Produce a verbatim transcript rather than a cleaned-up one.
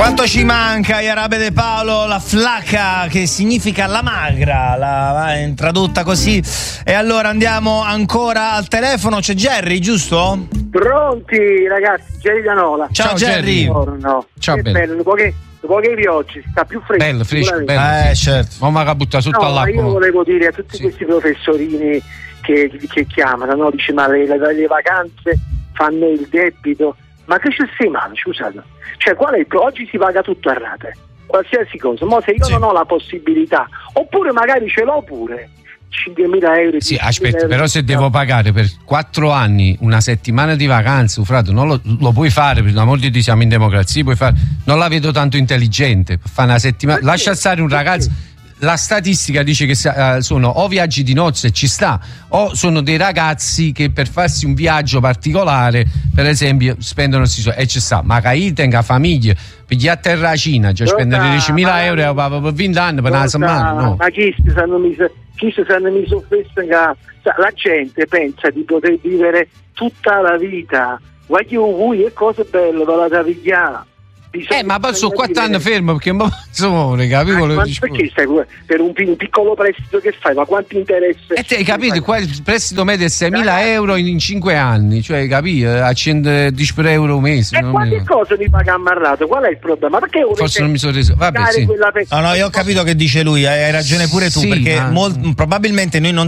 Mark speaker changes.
Speaker 1: Quanto ci manca, Jarabe De Paolo, la flaca, che significa la magra, la, eh, tradotta così. E allora andiamo ancora al telefono, c'è Jerry, giusto?
Speaker 2: Pronti ragazzi, Jerry da Nola.
Speaker 1: Ciao, Ciao Jerry.
Speaker 2: Buongiorno.
Speaker 3: Ciao,
Speaker 2: che
Speaker 3: bello.
Speaker 2: bello, dopo che, dopo che pioggi si sta più fresco.
Speaker 3: Bello, fresco, bello.
Speaker 1: Eh,
Speaker 3: fresco.
Speaker 1: certo.
Speaker 3: Mamma che butta sotto
Speaker 2: No,
Speaker 3: all'acqua.
Speaker 2: io volevo dire a tutti
Speaker 3: Sì.
Speaker 2: questi professorini che, che chiamano, no? Dice ma le, le, le vacanze fanno il debito. Ma che c'è sei male, scusate. Cioè, qual è il pro? Oggi si paga tutto a rate, qualsiasi cosa. Ma se io
Speaker 3: Sì.
Speaker 2: non ho la possibilità, oppure magari ce l'ho pure, cinquemila euro.
Speaker 3: Sì,
Speaker 2: diecimila
Speaker 3: aspetta,
Speaker 2: euro.
Speaker 3: però se devo pagare per quattro anni una settimana di vacanze, frate, non lo, lo puoi fare, per l'amor di Dio, siamo in democrazia, puoi fare. Non la vedo tanto intelligente. Fa una settimana.
Speaker 2: Perché?
Speaker 3: Lascia stare un
Speaker 2: Perché?
Speaker 3: ragazzo. La statistica dice che uh, sono o viaggi di nozze, ci sta, o sono dei ragazzi che per farsi un viaggio particolare, per esempio, spendono questi soldi, e ci sta, ma che tenga famiglia, pigli a terra a Cina, cioè spendere diecimila euro e per venti anni per una settimana, no.
Speaker 2: Ma chi si sanno messo chi si sanno messo offesso in casa? La gente pensa di poter vivere tutta la vita, voglio voi e cose belle per la tavigliare.
Speaker 3: Eh, ma poi sono quattro anni fermo perché ma insomma, capivo
Speaker 2: ma perché stai per un, un piccolo prestito che fai? Ma quanti interessi?
Speaker 3: E te hai capito? Qua il prestito medio è seimila euro in cinque anni, cioè capito? A centodieci euro un mese.
Speaker 2: E quante
Speaker 3: mi...
Speaker 2: cose mi paga ammarato? Qual è il problema? Perché
Speaker 3: forse non mi sono reso. Vabbè, sì.
Speaker 2: Pe-
Speaker 1: No, no, io ho capito che dice lui, hai ragione pure tu,
Speaker 3: sì,
Speaker 1: perché
Speaker 3: ma...
Speaker 1: mol- probabilmente noi non